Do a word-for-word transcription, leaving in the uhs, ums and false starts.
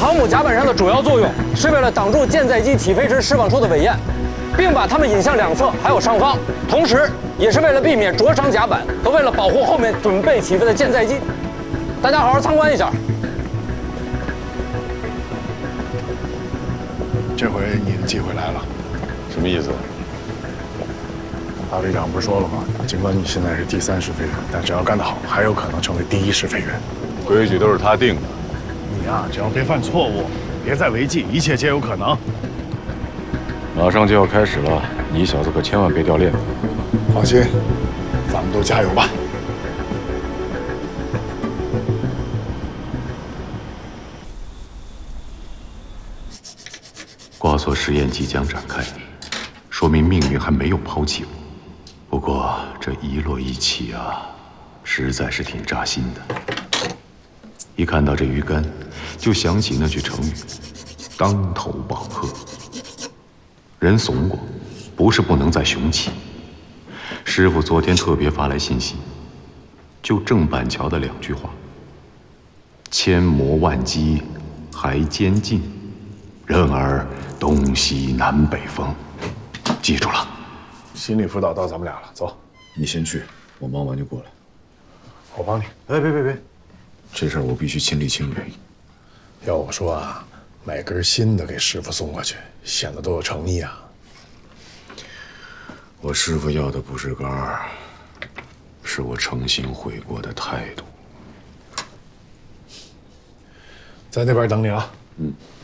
航母甲板上的主要作用是为了挡住舰载机起飞时释放出的尾焰，并把它们引向两侧还有上方，同时也是为了避免灼伤甲板和为了保护后面准备起飞的舰载机。大家好好参观一下。 这回你的机会来了。 什么意思？ 大队长不是说了吗？尽管你现在是第三试飞员，但只要干得好，还有可能成为第一试飞员。 规矩都是他定的。 你呀、啊，只要别犯错误，别再违纪，一切皆有可能。 马上就要开始了，你小子可千万别掉链子。 放心，咱们都加油吧。 挂锁实验即将展开，说明命运还没有抛弃我。不过这一落一起啊，实在是挺扎心的。一看到这鱼竿，就想起那句成语“当头棒喝”。人怂过，不是不能再雄起。师傅昨天特别发来信息，就郑板桥的两句话：“千磨万击还坚劲，任尔东西南北风。”记住了。 心理辅导到咱们俩了，走。 你先去，我忙完就过来。 我帮你。 哎，别别别，这事儿我必须亲力亲为。 要我说啊，买根新的给师傅送过去，显得多有诚意啊。 我师傅要的不是杆儿，是我诚心悔过的态度。 在那边等你啊。 嗯。